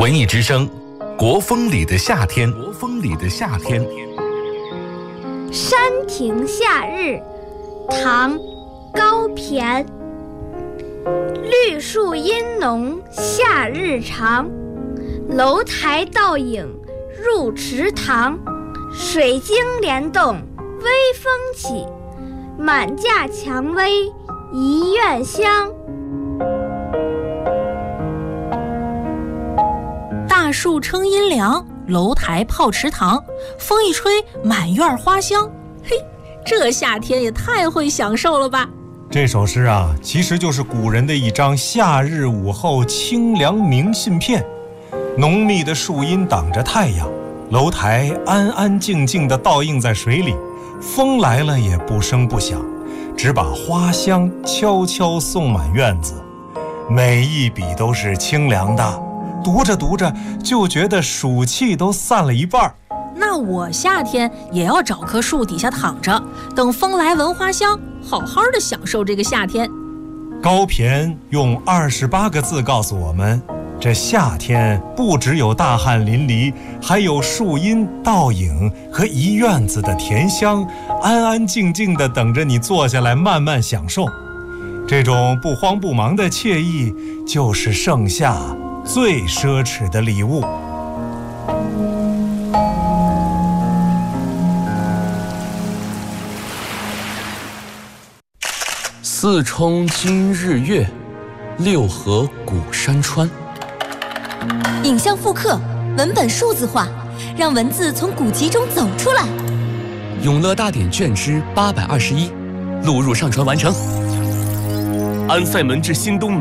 文艺之声，国风里的夏天。国风里的夏天。 山亭夏日，唐·高骈。绿树阴浓夏日长，楼台倒影入池塘。水晶帘动微风起，满架蔷薇一院香。 大树撑阴凉，楼台泡池塘，风一吹满院花香。嘿，这夏天也太会享受了吧！ 这首诗啊，其实就是古人的一张夏日午后清凉明信片。浓密的树荫挡着太阳，楼台安安静静地倒映在水里，风来了也不声不响，只把花香悄悄送满院子。每一笔都是清凉的，读着读着就觉得暑气都散了一半。 那我夏天也要找棵树底下躺着，等风来闻花香，好好的享受这个夏天。 高骈用28个字告诉我们，这夏天不只有大汗淋漓，还有树荫倒影和一院子的甜香，安安静静地等着你坐下来慢慢享受。这种不慌不忙的惬意，就是盛夏最奢侈的礼物。 四冲今日月，六合古山川。 影像复刻，文本数字化，让文字从古籍中走出来。 永乐大典卷之821，录入上传完成。安塞门至新东门